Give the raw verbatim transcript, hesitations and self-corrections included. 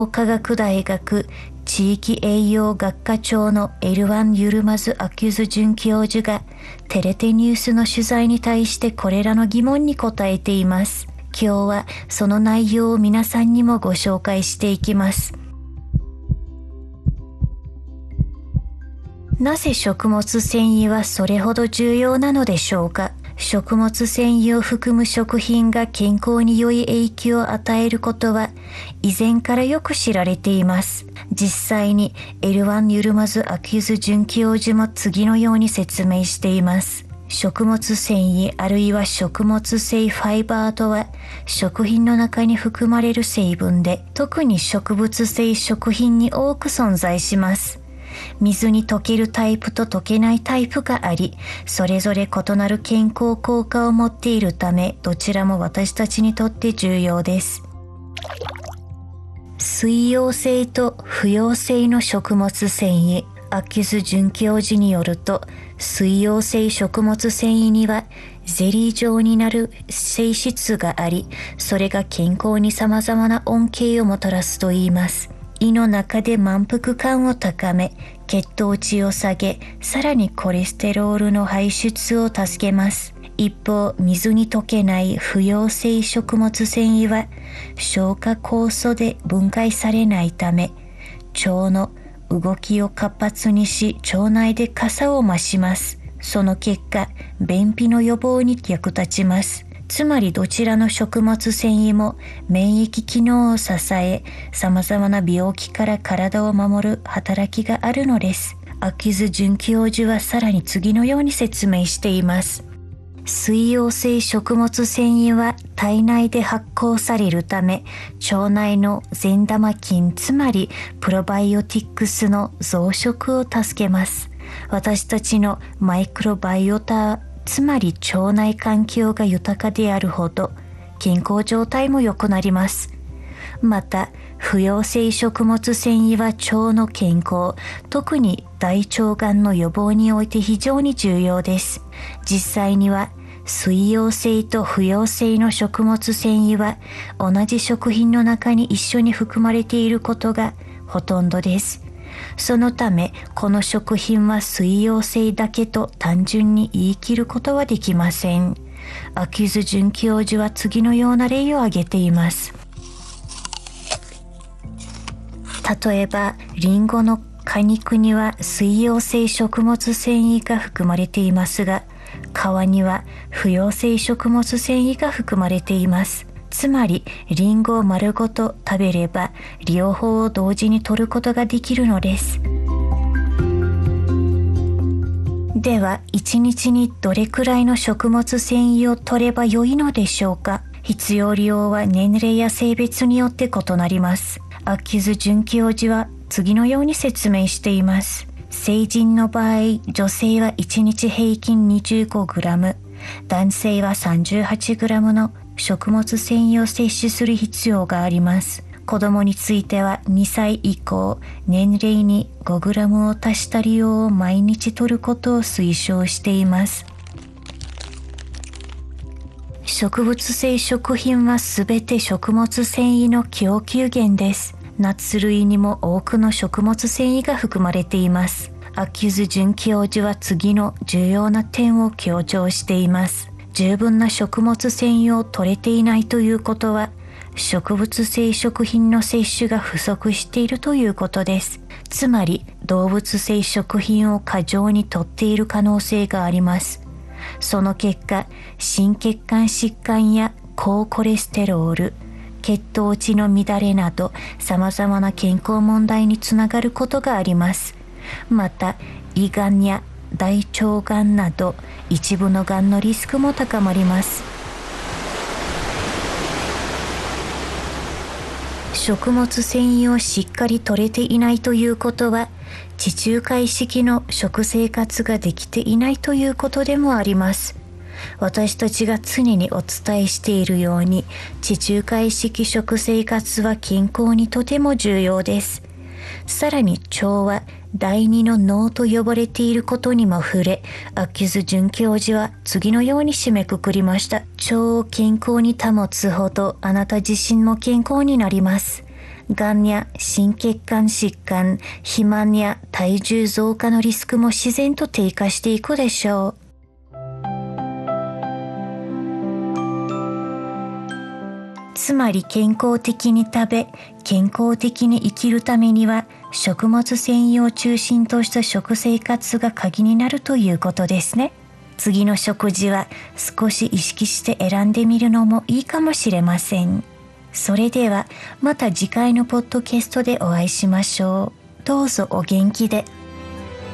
科学大学地域栄養学科長のエルワン・ユルマズ・アキュズ准教授がテレテニュースの取材に対してこれらの疑問に答えています。今日はその内容を皆さんにもご紹介していきます。なぜ食物繊維はそれほど重要なのでしょうか。食物繊維を含む食品が健康に良い影響を与えることは以前からよく知られています。実際にエルワン・ユルマズ・アキュズ准教授も次のように説明しています。食物繊維あるいは食物性ファイバーとは食品の中に含まれる成分で、特に植物性食品に多く存在します。水に溶けるタイプと溶けないタイプがあり、それぞれ異なる健康効果を持っているため、どちらも私たちにとって重要です。水溶性と不溶性の食物繊維。アキュズ准教授によると、水溶性食物繊維にはゼリー状になる性質があり、それが健康に様々な恩恵をもたらすといいます。胃の中で満腹感を高め、血糖値を下げ、さらにコレステロールの排出を助けます。一方、水に溶けない不溶性食物繊維は消化酵素で分解されないため、腸の動きを活発にし、腸内で傘を増します。その結果、便秘の予防に役立ちます。つまりどちらの食物繊維も免疫機能を支え、様々な病気から体を守る働きがあるのです。アキュズ准教授はさらに次のように説明しています。水溶性食物繊維は体内で発酵されるため、腸内の善玉菌、つまりプロバイオティクスの増殖を助けます。私たちのマイクロバイオタつまり腸内環境が豊かであるほど健康状態も良くなります。また、不溶性食物繊維は腸の健康、特に大腸がんの予防において非常に重要です。実際には水溶性と不溶性の食物繊維は同じ食品の中に一緒に含まれていることがほとんどです。そのため、この食品は水溶性だけと単純に言い切ることはできません。アキュズ准教授は次のような例を挙げています。例えば、リンゴの果肉には水溶性食物繊維が含まれていますが、皮には不溶性食物繊維が含まれています。つまり、リンゴを丸ごと食べれば、両方を同時に摂ることができるのです。では、一日にどれくらいの食物繊維を摂れば良いのでしょうか。必要量は年齢や性別によって異なります。アキュズ准教授は次のように説明しています。成人の場合、女性はいちにち平均 にじゅうごグラム、男性は さんじゅうはちグラムの食物繊維を摂取する必要があります。子供についてはにさい以降、年齢にごグラムを足した量を毎日摂ることを推奨しています。植物性食品はすべて食物繊維の供給源です。ナッツ類にも多くの食物繊維が含まれています。アキュズ准教授は次の重要な点を強調しています。十分な食物繊維を摂れていないということは、植物性食品の摂取が不足しているということです。つまり、動物性食品を過剰に摂っている可能性があります。その結果、心血管疾患や高コレステロール、血糖値の乱れなど様々な健康問題につながることがあります。また、胃がんや大腸がんなど一部のがんのリスクも高まります。食物繊維をしっかり摂れていないということは、地中海式の食生活ができていないということでもあります。私たちが常にお伝えしているように、地中海式食生活は健康にとても重要です。さらに腸は第二の脳と呼ばれていることにも触れ、アキュズ准教授は次のように締めくくりました。腸を健康に保つほどあなた自身も健康になります。 がんや心血管疾患、肥満や体重増加のリスクも自然と低下していくでしょう。つまり健康的に食べ、健康的に生きるためには、食物繊維を中心とした食生活が鍵になるということですね。次の食事は少し意識して選んでみるのもいいかもしれません。それではまた次回のポッドキャストでお会いしましょう。どうぞお元気で。